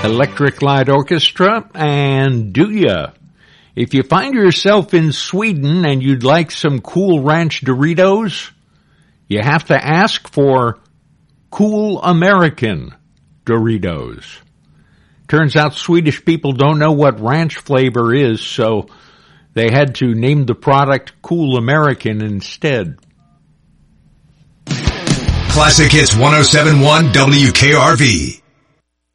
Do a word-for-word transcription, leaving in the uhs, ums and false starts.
Electric Light Orchestra and Do Ya. If you find yourself in Sweden and you'd like some Cool Ranch Doritos, you have to ask for Cool American Doritos. Turns out Swedish people don't know what ranch flavor is, so they had to name the product Cool American instead. Classic Hits one oh seven point one W K R V.